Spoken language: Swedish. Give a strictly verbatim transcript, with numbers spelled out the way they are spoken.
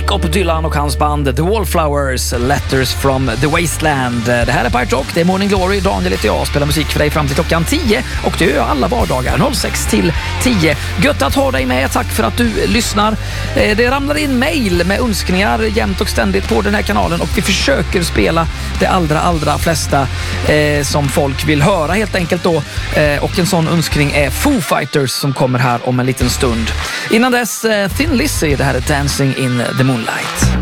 Jacob Dylan och hans band The Wallflowers, Letters from the Wasteland. Det här är Pirate Rock, det är Morning Glory. Daniel heter jag, spelar musik för dig fram till klockan tio och det gör jag alla vardagar sex till tio. Gött att ha dig med, tack för att du lyssnar. Det ramlar in mejl med önskningar jämt och ständigt på den här kanalen och vi försöker spela det allra, allra flesta eh, som folk vill höra helt enkelt då. Eh, och en sån önskning är Foo Fighters som kommer här om en liten stund. Innan dess, eh, Thin Lizzy, det här är Dancing in the Moonlight.